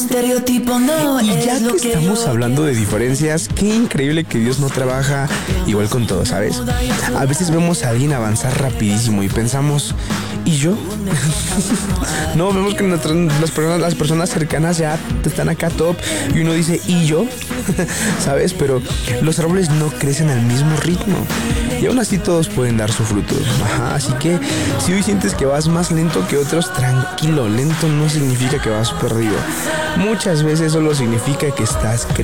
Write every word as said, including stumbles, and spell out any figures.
Estereotipo no Y ya es lo que que estamos yo hablando de diferencias, qué increíble que Dios no trabaja igual con todo, ¿sabes? A veces vemos a alguien avanzar rapidísimo y pensamos, ¿y yo? No, vemos que nuestras, las, personas, las personas cercanas ya están acá top y uno dice, ¿y yo? ¿Sabes? Pero los árboles no crecen al mismo ritmo y aún así todos pueden dar su fruto. Ajá, así que si hoy sientes que vas más lento que otros, tranquilo, lento no significa que vas perdido. Muchas veces solo significa que estás creciendo.